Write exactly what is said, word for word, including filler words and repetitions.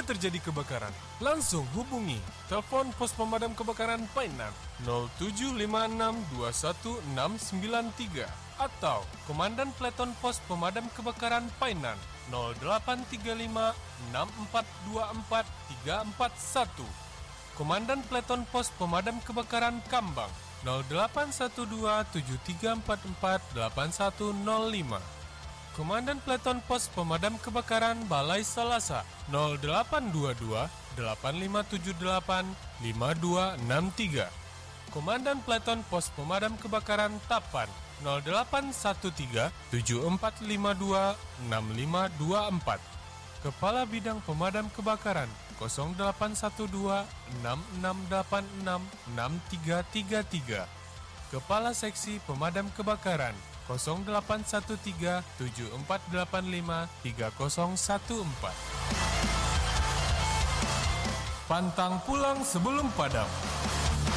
terjadi kebakaran, langsung hubungi telepon pos pemadam kebakaran Painan nol tujuh lima enam dua satu enam sembilan tiga atau Komandan Peleton Pos Pemadam Kebakaran Painan nol delapan tiga lima enam empat dua empat tiga empat satu. Komandan Peleton Pos Pemadam Kebakaran Kambang nol delapan satu dua tujuh tiga empat empat delapan satu nol lima. Komandan Peleton Pos Pemadam Kebakaran Balai Salasa nol delapan dua dua delapan lima tujuh delapan lima dua enam tiga. Komandan Peleton Pos Pemadam Kebakaran Tapan nol delapan satu tiga tujuh empat lima dua enam lima dua empat. Kepala Bidang Pemadam Kebakaran nol delapan satu dua enam enam delapan enam enam tiga tiga tiga. Kepala Seksi Pemadam Kebakaran nol delapan satu tiga tujuh empat delapan lima tiga nol satu empat. Pantang pulang sebelum padam.